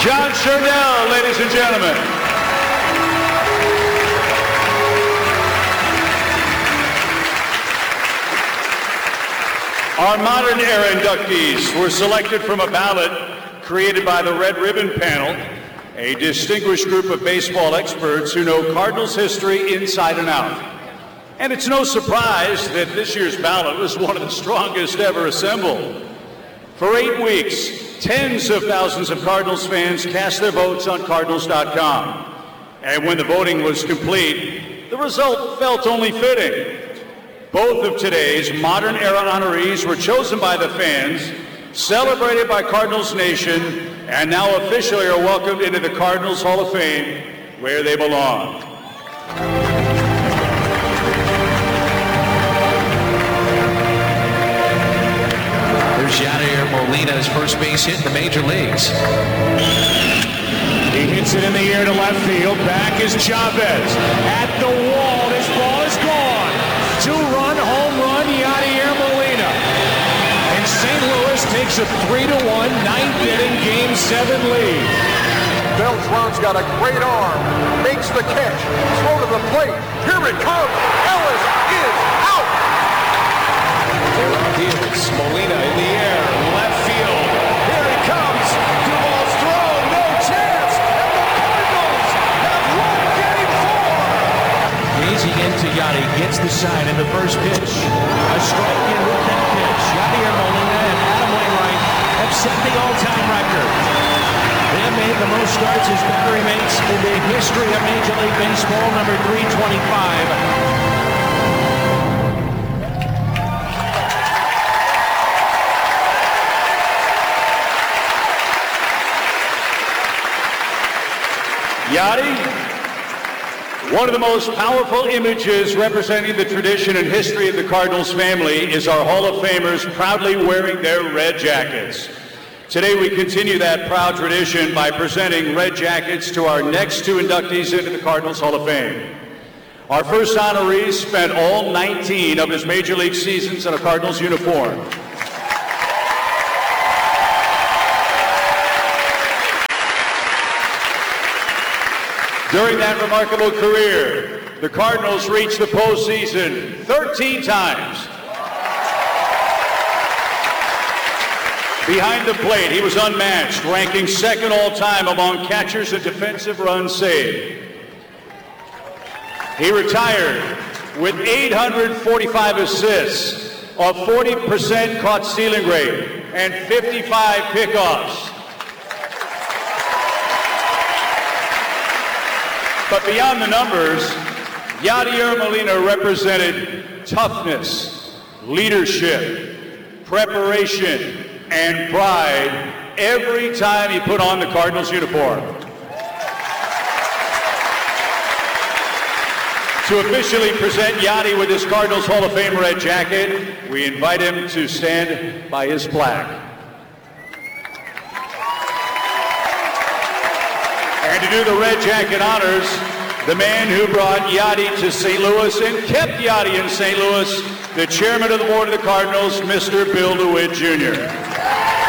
John Sherrill, ladies and gentlemen. Our modern era inductees were selected from a ballot created by the Red Ribbon Panel, a distinguished group of baseball experts who know Cardinals history inside and out. And it's no surprise that this year's ballot was one of the strongest ever assembled. For 8 weeks, tens of thousands of Cardinals fans cast their votes on Cardinals.com. And when the voting was complete, the result felt only fitting. Both of today's modern era honorees were chosen by the fans, celebrated by Cardinals Nation, and now officially are welcomed into the Cardinals Hall of Fame, where they belong. Here's Yadier Molina's first base hit in the major leagues. He hits it in the air to left field. Back is Chavez. At the wall, this ball is gone. 2-run home run, Yadier Molina. And St. Louis takes a 3-1 ninth inning Game 7 lead. Beltran's got a great arm. Makes the catch. Throw to the plate. Here it comes. Ellis is out. There he is. Molina in the air. Left field. Here he comes. 2 balls thrown. No chance. And the Cardinals have won Game 4. Gazing into Yadi, gets the sign in the first pitch. A strike in with that pitch. Yadier Molina and Adam Wainwright have set the all-time record. They have made the most starts as battery mates in the history of Major League Baseball, number 325. Yadi, one of the most powerful images representing the tradition and history of the Cardinals family is our Hall of Famers proudly wearing their red jackets. Today we continue that proud tradition by presenting red jackets to our next 2 inductees into the Cardinals Hall of Fame. Our first honoree spent all 19 of his Major League seasons in a Cardinals uniform. During that remarkable career, the Cardinals reached the postseason 13 times. Behind the plate, he was unmatched, ranking second all-time among catchers in defensive runs saved. He retired with 845 assists, a 40% caught stealing rate, and 55 pickoffs. But beyond the numbers, Yadier Molina represented toughness, leadership, preparation, and pride every time he put on the Cardinals uniform. To officially present Yadi with his Cardinals Hall of Fame red jacket, we invite him to stand by his plaque. And to do the red jacket honors, the man who brought Yadi to St. Louis and kept Yadi in St. Louis, the chairman of the board of the Cardinals, Mr. Bill DeWitt Jr.